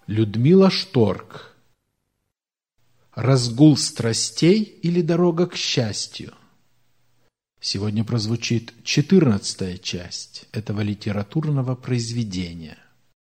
Людмила Шторк. «Разгул страстей или дорога к счастью?» Сегодня прозвучит 14-я часть этого литературного произведения.